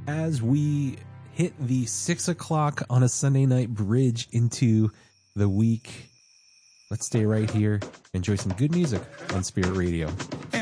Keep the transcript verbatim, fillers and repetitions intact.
as we hit the six o'clock on a Sunday night bridge into the week. Let's stay right here. Enjoy some good music on Spirit Radio.